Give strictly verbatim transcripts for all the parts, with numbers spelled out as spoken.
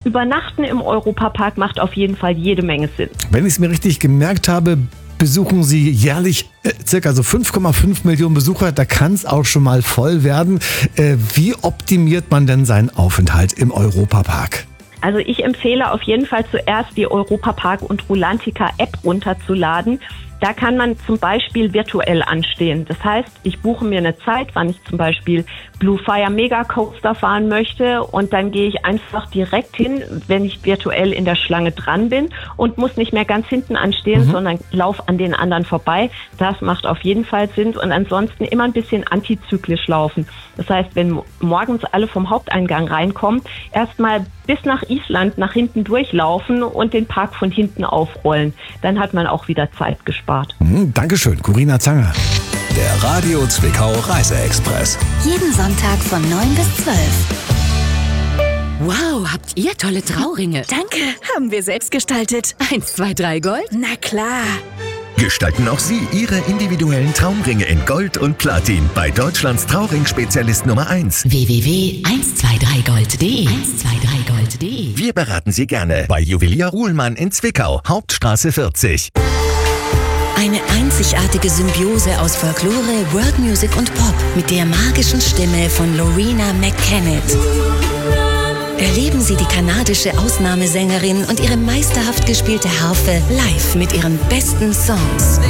Übernachten im Europapark macht auf jeden Fall jede Menge Sinn. Wenn ich es mir richtig gemerkt habe, besuchen Sie jährlich äh, circa so fünf Komma fünf Millionen Besucher. Da kann es auch schon mal voll werden. Äh, wie optimiert man denn seinen Aufenthalt im Europapark? Also ich empfehle auf jeden Fall zuerst die Europapark und Rulantica App runterzuladen. Da kann man zum Beispiel virtuell anstehen. Das heißt, ich buche mir eine Zeit, wann ich zum Beispiel Blue Fire Mega Coaster fahren möchte und dann gehe ich einfach direkt hin, wenn ich virtuell in der Schlange dran bin und muss nicht mehr ganz hinten anstehen, mhm. sondern laufe an den anderen vorbei. Das macht auf jeden Fall Sinn und ansonsten immer ein bisschen antizyklisch laufen. Das heißt, wenn morgens alle vom Haupteingang reinkommen, erstmal bis nach Island nach hinten durchlaufen und den Park von hinten aufrollen. Dann hat man auch wieder Zeit gespart. Mhm, Dankeschön, Corinna Zanger. Der Radio Zwickau Reiseexpress. Jeden Sonntag von neun bis zwölf. Wow, habt ihr tolle Trauringe. Danke, haben wir selbst gestaltet. Eins, zwei, drei Gold? Na klar. Gestalten auch Sie Ihre individuellen Traumringe in Gold und Platin bei Deutschlands Trauring-Spezialist Nummer eins. w w w punkt eins zwei drei gold punkt de eins zwei drei gold punkt de. Wir beraten Sie gerne bei Juwelier Ruhlmann in Zwickau, Hauptstraße vierzig. Eine einzigartige Symbiose aus Folklore, World Music und Pop mit der magischen Stimme von Loreena McKennitt. Erleben Sie die kanadische Ausnahmesängerin und ihre meisterhaft gespielte Harfe live mit ihren besten Songs.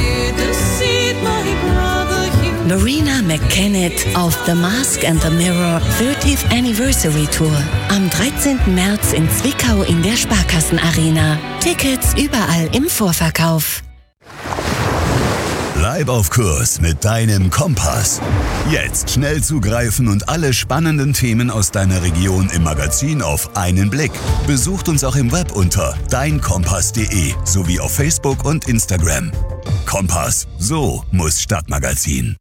Loreena McKennitt auf The Mask and the Mirror thirtieth Anniversary Tour. Am dreizehnten März in Zwickau in der Sparkassen-Arena. Tickets überall im Vorverkauf. Bleib auf Kurs mit deinem Kompass. Jetzt schnell zugreifen und alle spannenden Themen aus deiner Region im Magazin auf einen Blick. Besucht uns auch im Web unter dein kompass punkt de sowie auf Facebook und Instagram. Kompass, so muss Stadtmagazin.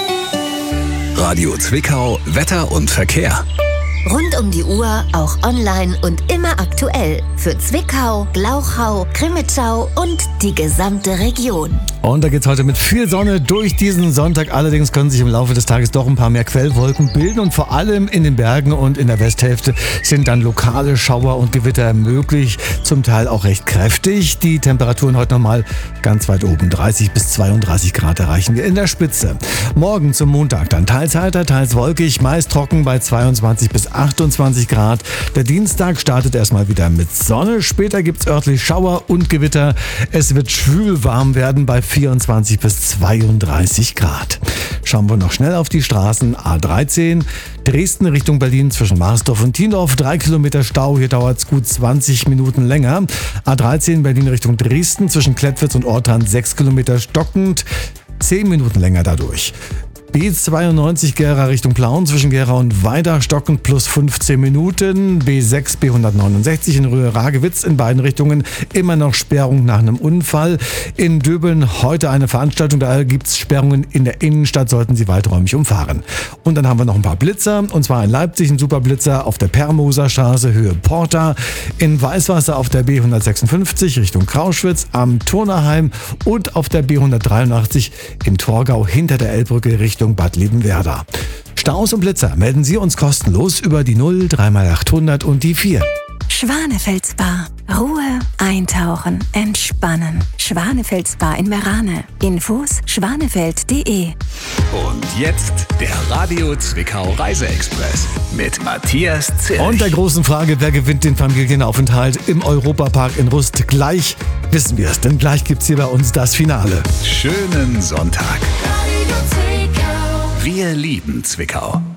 Radio Zwickau, Wetter und Verkehr. Rund um die Uhr, auch online und immer aktuell. Für Zwickau, Glauchau, Crimmitschau und die gesamte Region. Und da geht's heute mit viel Sonne durch diesen Sonntag. Allerdings können sich im Laufe des Tages doch ein paar mehr Quellwolken bilden. Und vor allem in den Bergen und in der Westhälfte sind dann lokale Schauer und Gewitter möglich. Zum Teil auch recht kräftig. Die Temperaturen heute nochmal ganz weit oben. dreißig bis zweiunddreißig Grad erreichen wir in der Spitze. Morgen zum Montag dann teils heiter, teils wolkig, meist trocken bei zweiundzwanzig bis achtundzwanzig Grad. Der Dienstag startet erstmal wieder mit Sonne. Später gibt's örtlich Schauer und Gewitter. Es wird schwül warm werden bei vierundzwanzig bis zweiunddreißig Grad. Schauen wir noch schnell auf die Straßen. A dreizehn, Dresden Richtung Berlin zwischen Marsdorf und Tiendorf. Drei Kilometer Stau, hier dauert es gut zwanzig Minuten länger. A dreizehn, Berlin Richtung Dresden zwischen Klettwitz und Ortrand. Sechs Kilometer stockend, zehn Minuten länger dadurch. B zweiundneunzig Gera Richtung Plauen zwischen Gera und Weida stockend plus fünfzehn Minuten. B sechs B hundertneunundsechzig in Röhr-Ragewitz in beiden Richtungen immer noch Sperrung nach einem Unfall. In Döbeln heute eine Veranstaltung, da gibt es Sperrungen in der Innenstadt, sollten Sie weiträumig umfahren. Und dann haben wir noch ein paar Blitzer, und zwar in Leipzig ein Superblitzer auf der Permoser Straße Höhe Porta, in Weißwasser auf der B hundertsechsundfünfzig Richtung Krauschwitz am Turnerheim und auf der B hundertdreiundachtzig in Torgau hinter der Elbbrücke Richtung Bad Liebenwerda. Staus und Blitzer melden Sie uns kostenlos über die null drei mal achthundert und die vier. Schwanefeld Spa. Ruhe, eintauchen, entspannen. Schwanefeld Spa in Merane. Infos schwanefeld punkt de. Und jetzt der Radio Zwickau Reiseexpress mit Matthias Zilch. Und der großen Frage, wer gewinnt den Familienaufenthalt im Europapark in Rust? Gleich wissen wir es, denn gleich gibt's hier bei uns das Finale. Schönen Sonntag. Wir lieben Zwickau.